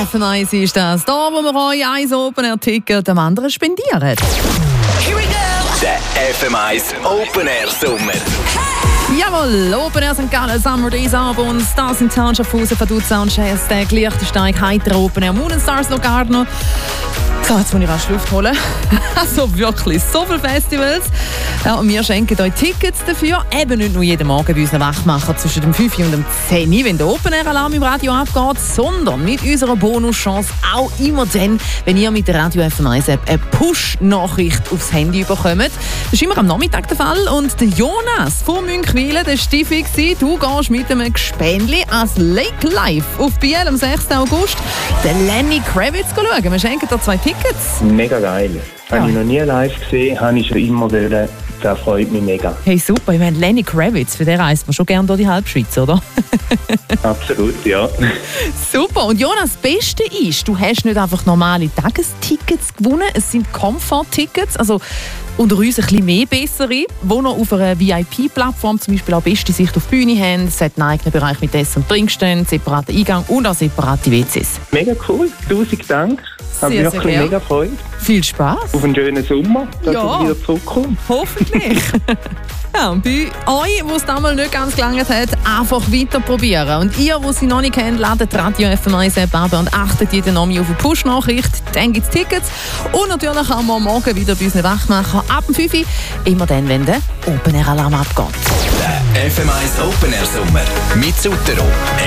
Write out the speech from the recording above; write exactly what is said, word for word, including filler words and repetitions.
F M eins ist das. Da, wo wir euch eins Open Air Ticket dem anderen spendieren. Here we go! Der F M eins Open Air Sommer. Jawohl, Open Air Sankt Gallen, Summer Days Abend, Stars in Town, Schaffhausen, Vaduz, Soundchest, Liechtenstein, Heiter Open Air, Moon and Stars, Locarno. So, jetzt muss ich rasch Luft holen. Also wirklich, so viele Festivals. Ja, und wir schenken euch Tickets dafür. Eben nicht nur jeden Morgen bei unseren Wachmachern zwischen dem fünf und dem zehn, wenn der Open-Air-Alarm im Radio abgeht, sondern mit unserer Bonuschance auch immer dann, wenn ihr mit der Radio F M eins App eine Push-Nachricht aufs Handy bekommt. Das ist immer am Nachmittag der Fall. Und der Jonas von Münchwilen, der Stiefel, du gehst mit einem Gespendli als Lake Live auf Biel am sechsten August den Lenny Kravitz schauen. Wir schenken dir zwei Tickets. Mega geil. Ja. Habe ich noch nie live gesehen, habe ich schon immer wollen. Das freut mich mega. Hey, super. Ich meine, Lenny Kravitz, für den reist man schon gerne durch die Halbschweiz, oder? Absolut, ja. Super. Und Jonas, das Beste ist, du hast nicht einfach normale Tagestickets gewonnen, es sind Comfort-Tickets, also unter uns ein bisschen mehr bessere, die noch auf einer V I P-Plattform zum Beispiel auch beste Sicht auf die Bühne haben. Es hat einen eigenen Bereich mit Essen und Trinkstellen, separaten Eingang und auch separate W Cs. Mega cool. Tausend Dank. Hat mich wirklich sehr mega gefreut. Viel Spaß. Auf einen schönen Sommer, dass ja. ich wieder zurückkomme. Hoffentlich. Ja, und bei euch, wo es damals nicht ganz gelangt hat, einfach weiter probieren. Und ihr, die sie noch nicht kennt, ladet die Radio F M eins App ab und achtet jeden Abend auf eine Push-Nachricht. Dann gibt es Tickets. Und natürlich haben wir morgen wieder bei unseren Wachmachern ab dem fünf Uhr. Immer dann, wenn der Open-Air-Alarm abgeht. Der F M eins Open Air Sommer mit Sutero.